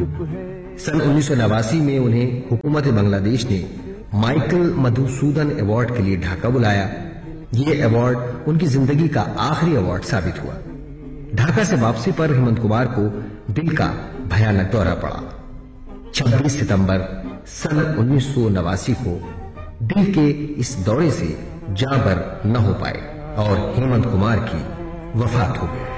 सन 1989 में उन्हें हुकूमत बांग्लादेश ने माइकल मधुसूदन अवार्ड के लिए ढाका बुलाया। ये अवार्ड उनकी जिंदगी का आखिरी अवार्ड साबित हुआ। ढाका से वापसी पर हेमंत कुमार को दिल का भयानक दौरा पड़ा। 26 सितंबर सन 1989 को दिल के इस दौरे से जाबर न हो पाए और हेमंत कुमार की वफात हो गई।